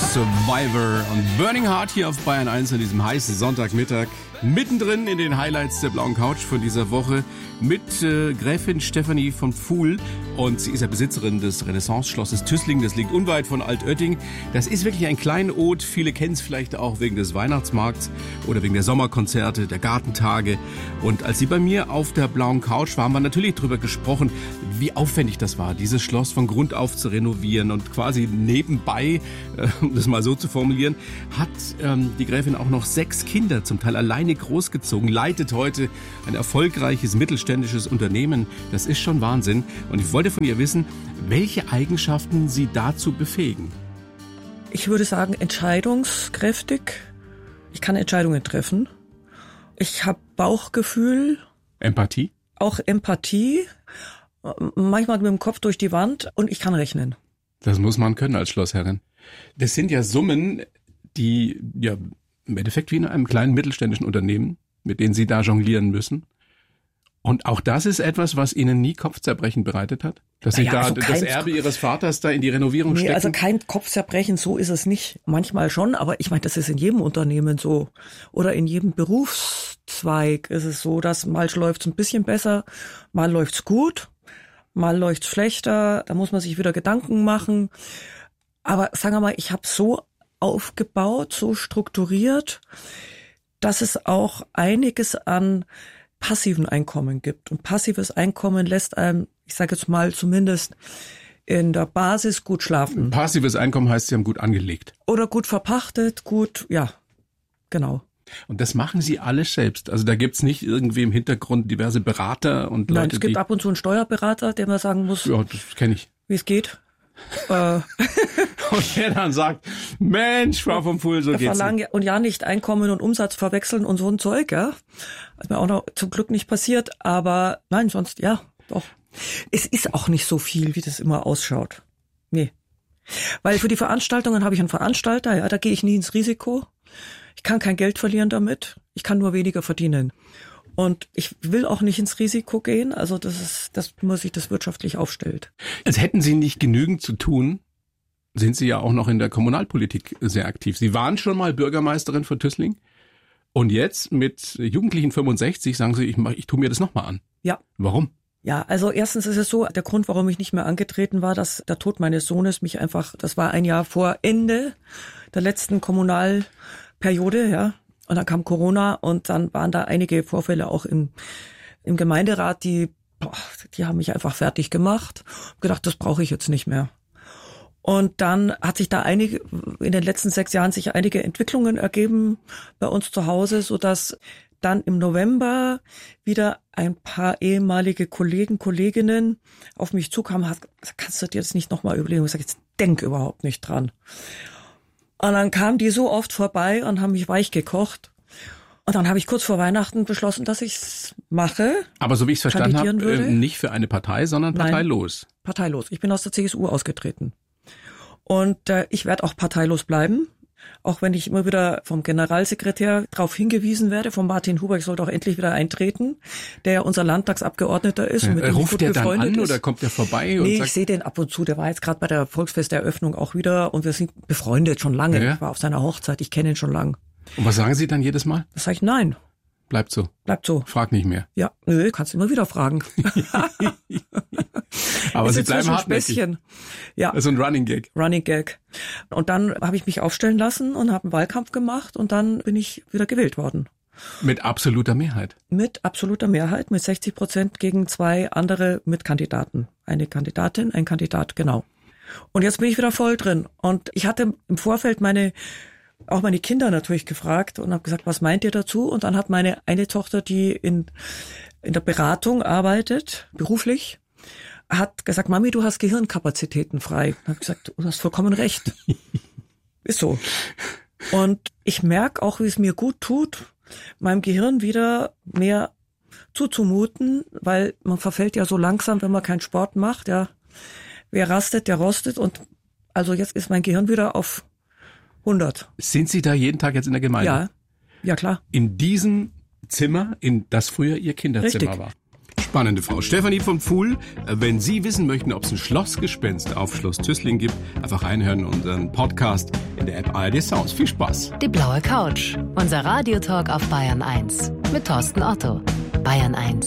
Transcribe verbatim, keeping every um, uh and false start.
Survivor und Burning Heart hier auf Bayern eins an diesem heißen Sonntagmittag. Mittendrin in den Highlights der blauen Couch von dieser Woche mit äh, Gräfin Stefanie von Pfuhl. Und sie ist ja Besitzerin des Renaissance-Schlosses Tüßling. Das liegt unweit von Altötting. Das ist wirklich ein Kleinod. Viele kennen es vielleicht auch wegen des Weihnachtsmarkts oder wegen der Sommerkonzerte, der Gartentage. Und als sie bei mir auf der blauen Couch war, haben wir natürlich darüber gesprochen, wie aufwendig das war, dieses Schloss von Grund auf zu renovieren. Und quasi nebenbei, äh, um das mal so zu formulieren, hat ähm, die Gräfin auch noch sechs Kinder, zum Teil alleine großgezogen, leitet heute ein erfolgreiches mittelständisches Unternehmen. Das ist schon Wahnsinn. Und ich wollte von ihr wissen, welche Eigenschaften sie dazu befähigen. Ich würde sagen, entscheidungskräftig. Ich kann Entscheidungen treffen. Ich habe Bauchgefühl. Empathie? Auch Empathie. Manchmal mit dem Kopf durch die Wand und ich kann rechnen. Das muss man können als Schlossherrin. Das sind ja Summen, die ja im Endeffekt wie in einem kleinen mittelständischen Unternehmen, mit denen Sie da jonglieren müssen. Und auch das ist etwas, was Ihnen nie Kopfzerbrechen bereitet hat? Dass Sie naja, da also das Erbe Ihres Vaters da in die Renovierung nee, stecken? Also kein Kopfzerbrechen, so ist es nicht. Manchmal schon, aber ich meine, das ist in jedem Unternehmen so. Oder in jedem Berufszweig ist es so, dass mal läuft's ein bisschen besser, mal läuft's gut, mal läuft's schlechter. Da muss man sich wieder Gedanken machen. Aber sagen wir mal, ich habe so aufgebaut, so strukturiert, dass es auch einiges an passiven Einkommen gibt. Und passives Einkommen lässt einem, ich sage jetzt mal zumindest in der Basis gut schlafen. Passives Einkommen heißt, Sie haben gut angelegt. Oder gut verpachtet, gut, ja, genau. Und das machen Sie alles selbst? Also da gibt's nicht irgendwie im Hintergrund diverse Berater und Leute, Nein, es gibt die ab und zu einen Steuerberater, der mir sagen muss, ja, das kenne ich, wie es geht. äh, und der dann sagt, Mensch, Frau von Pfuhl, so geht's nicht. Und ja, nicht Einkommen und Umsatz verwechseln und so ein Zeug, ja. Was mir auch noch zum Glück nicht passiert, aber nein, sonst, ja, doch. Es ist auch nicht so viel, wie das immer ausschaut. Nee. Weil für die Veranstaltungen habe ich einen Veranstalter, ja, da gehe ich nie ins Risiko. Ich kann kein Geld verlieren damit. Ich kann nur weniger verdienen. Und ich will auch nicht ins Risiko gehen. Also das ist, das muss sich das wirtschaftlich aufstellt. Als hätten Sie nicht genügend zu tun, sind Sie ja auch noch in der Kommunalpolitik sehr aktiv. Sie waren schon mal Bürgermeisterin von Tüßling. Und jetzt mit Jugendlichen fünfundsechzig sagen Sie, ich, mach, ich tue mir das nochmal an. Ja. Warum? Ja, also erstens ist es so, der Grund, warum ich nicht mehr angetreten war, dass der Tod meines Sohnes mich einfach, das war ein Jahr vor Ende der letzten Kommunalperiode, ja. Und dann kam Corona und dann waren da einige Vorfälle auch im, im Gemeinderat, die, boah, die haben mich einfach fertig gemacht. Hab gedacht, das brauche ich jetzt nicht mehr. Und dann hat sich da einige, in den letzten sechs Jahren sich einige Entwicklungen ergeben bei uns zu Hause, so dass dann im November wieder ein paar ehemalige Kollegen, Kolleginnen auf mich zukamen, hat gesagt, kannst du dir das nicht nochmal überlegen? Ich sage, jetzt denk überhaupt nicht dran. Und dann kamen die so oft vorbei und haben mich weich gekocht. Und dann habe ich kurz vor Weihnachten beschlossen, dass ich's mache. Aber so wie ich es verstanden habe, würde. nicht für eine Partei, sondern parteilos. Nein, parteilos. Ich bin aus der C S U ausgetreten. Und äh, ich werde auch parteilos bleiben. Auch wenn ich immer wieder vom Generalsekretär darauf hingewiesen werde, von Martin Huber, ich soll doch endlich wieder eintreten, der ja unser Landtagsabgeordneter ist. Ja, und mit dem ruft gut der dann an ist. Oder kommt der vorbei? Und nee, sagt, ich sehe den ab und zu. Der war jetzt gerade bei der Volksfesteröffnung auch wieder und wir sind befreundet schon lange. Ja. Ich war auf seiner Hochzeit, ich kenne ihn schon lang. Und was sagen Sie dann jedes Mal? Das sage ich, nein. Bleibt so. Bleibt so. Frag nicht mehr. Ja, nö, kannst immer wieder fragen. Aber Sie bleiben so hartnäckig. Ja. Also ein Running Gag. Running Gag. Und dann habe ich mich aufstellen lassen und habe einen Wahlkampf gemacht und dann bin ich wieder gewählt worden. Mit absoluter Mehrheit? Mit absoluter Mehrheit, mit sechzig Prozent gegen zwei andere Mitkandidaten. Eine Kandidatin, ein Kandidat, genau. Und jetzt bin ich wieder voll drin. Und ich hatte im Vorfeld meine auch meine Kinder natürlich gefragt und habe gesagt, was meint ihr dazu? Und dann hat meine eine Tochter, die in in der Beratung arbeitet, beruflich, hat gesagt, Mami, du hast Gehirnkapazitäten frei. Und habe gesagt, du hast vollkommen recht. Ist so. Und ich merke auch, wie es mir gut tut, meinem Gehirn wieder mehr zuzumuten, weil man verfällt ja so langsam, wenn man keinen Sport macht. Ja, wer rastet, der rostet. Und also jetzt ist mein Gehirn wieder auf hundert. Sind Sie da jeden Tag jetzt in der Gemeinde? Ja, ja klar. In diesem Zimmer, in das früher Ihr Kinderzimmer Richtig. war? Spannende Frau. Stefanie vom Pfuhl. Wenn Sie wissen möchten, ob es ein Schlossgespenst auf Schloss Tüßling gibt, einfach reinhören in unseren Podcast in der App A R D Sounds. Viel Spaß. Die blaue Couch. Unser Radiotalk auf Bayern eins. Mit Thorsten Otto. Bayern eins.